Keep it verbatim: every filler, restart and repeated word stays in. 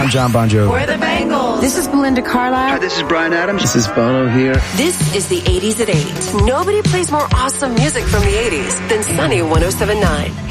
I'm John Bon Jovi. We're the Bangles. This is Belinda Carlisle. Hi, this is Bryan Adams. This is Bono here. This is the eighties at eight. Nobody plays more awesome music from the eighties than Sunny one oh seven point nine.